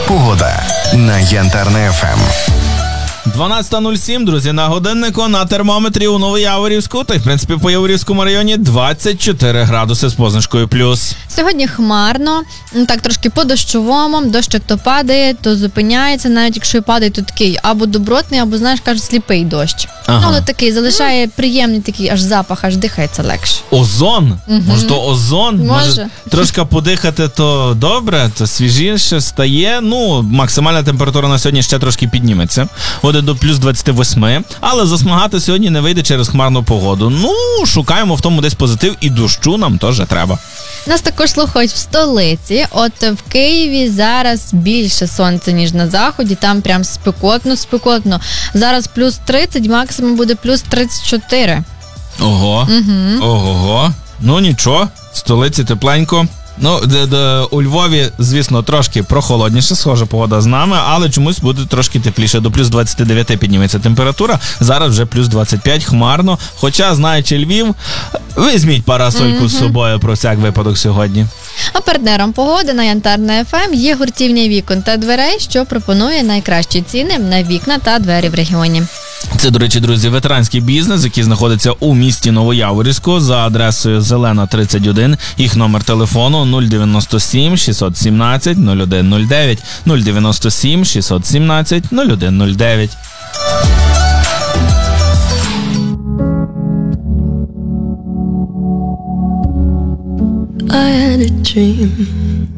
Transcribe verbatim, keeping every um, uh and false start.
Погода на Янтарне еф ем. дванадцята нуль сім, друзі, на годиннику, на термометрі у Новояворівську, та й, в принципі, по Яворівському районі двадцять чотири градуси з позначкою плюс. Сьогодні хмарно, так трошки по-дощовому, дощик то падає, то зупиняється, навіть якщо і падає, то такий або добротний, або, знаєш, кажуть, сліпий дощ. Ага. Ну, але такий, залишає приємний такий аж запах, аж дихається легше. Озон? Угу. Може, то озон? Може. Трошки подихати, то добре, то свіжіше стає. Ну, максимальна температура на сьогодні ще трошки підніметься. Буде до плюс двадцять вісім, але засмагати сьогодні не вийде через хмарну погоду. Ну, шукаємо в тому десь позитив, і дощу нам теж треба. Нас також слухають в столиці. От в Києві зараз більше сонця, ніж на заході. Там прям спекотно-спекотно. Зараз плюс тридцять, максимум буде плюс тридцять чотири. Ого, Угу. ого-го. Ну нічого, в столиці тепленько. Ну, д- д- у Львові, звісно, трошки прохолодніше, схожа погода з нами, але чомусь буде трошки тепліше. До плюс двадцять дев'ять підніметься температура, зараз вже плюс двадцять п'ять, хмарно. Хоча, знаючи Львів, візьміть парасольку mm-hmm. з собою про всяк випадок сьогодні. А партнером погоди на Янтарне еф ем є гуртівня вікон та дверей, що пропонує найкращі ціни на вікна та двері в регіоні. Це, до речі, друзі, ветеранський бізнес, який знаходиться у місті Новояворівську за адресою Зелена, тридцять один. Їх номер телефону нуль дев'яносто сім шістсот сімнадцять нуль один нуль дев'ять, нуль дев'яносто сім шістсот сімнадцять нуль один нуль дев'ять. I had a dream